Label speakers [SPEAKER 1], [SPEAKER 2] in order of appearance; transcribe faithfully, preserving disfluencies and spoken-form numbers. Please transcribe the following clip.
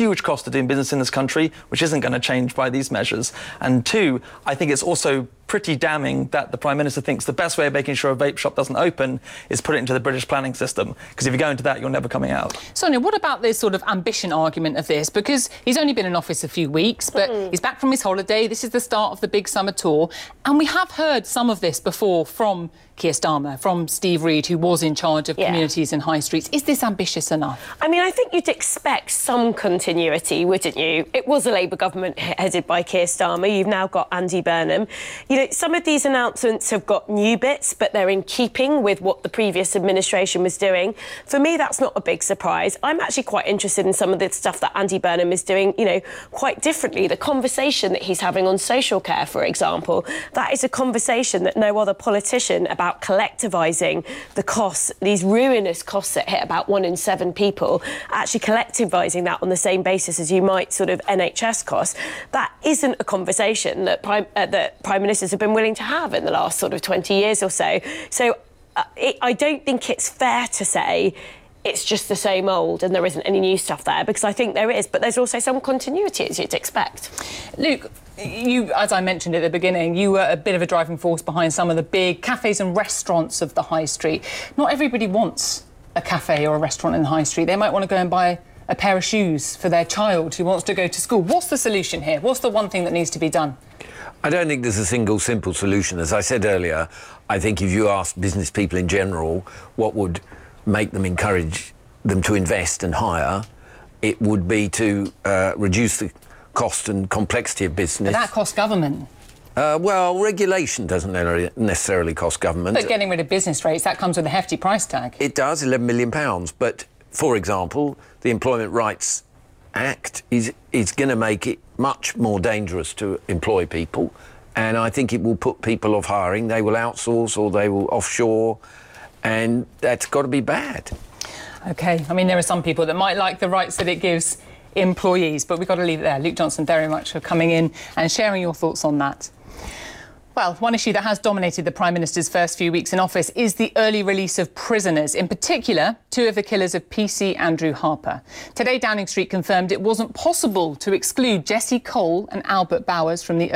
[SPEAKER 1] huge cost of doing business in this country, which isn't going to change by these measures. And two, I think it's also pretty damning that the Prime Minister thinks the best way of making sure a vape shop doesn't open is put it into the British planning system, because if you go into that, you're never coming out.
[SPEAKER 2] Sonia, what about this sort of ambition argument of this? Because he's only been in office a few weeks, but mm. he's back from his holiday. This is the start of the big summer tour. And we have heard some of this before from Keir Starmer, from Steve Reed, who was in charge of yeah. communities and high streets. Is this ambitious enough?
[SPEAKER 3] I mean, I think you'd expect some continuity, wouldn't you? It was a Labour government headed by Keir Starmer. You've now got Andy Burnham. You know, some of these announcements have got new bits, but they're in keeping with what the previous administration was doing. For me, that's not a big surprise. I'm actually quite interested in some of the stuff that Andy Burnham is doing, you know, quite differently. The conversation that he's having on social care, for example, that is a conversation that no other politician about collectivising the costs, these ruinous costs that hit about one in seven people, actually collectivising that on the same basis as you might sort of N H S costs. That isn't a conversation that prime, uh, that prime ministers have been willing to have in the last sort of twenty years or so. So uh, it, I don't think it's fair to say it's just the same old and there isn't any new stuff there, because I think there is, but there's also some continuity, as you'd expect.
[SPEAKER 2] Luke, you, as I mentioned at the beginning, you were a bit of a driving force behind some of the big cafes and restaurants of the high street. Not everybody wants a cafe or a restaurant in the high street. They might want to go and buy a pair of shoes for their child who wants to go to school. What's the solution here? What's the one thing that needs to be done?
[SPEAKER 4] I don't think there's a single simple solution. As I said earlier, I think if you ask business people in general what would make them encourage them to invest and hire, it would be to uh, reduce the cost and complexity of business.
[SPEAKER 2] But that costs government.
[SPEAKER 4] Uh, well, regulation doesn't necessarily cost government.
[SPEAKER 2] But getting rid of business rates, that comes with a hefty price tag.
[SPEAKER 4] It does, eleven million pounds. But, for example, the Employment Rights Act is, is going to make it much more dangerous to employ people. And I think it will put people off hiring. They will outsource or they will offshore. And that's got to be bad.
[SPEAKER 2] OK, I mean, there are some people that might like the rights that it gives employees, but we've got to leave it there. Luke Johnson, very much for coming in and sharing your thoughts on that. Well, one issue that has dominated the Prime Minister's first few weeks in office is the early release of prisoners, in particular, two of the killers of P C Andrew Harper. Today, Downing Street confirmed it wasn't possible to exclude Jesse Cole and Albert Bowers from the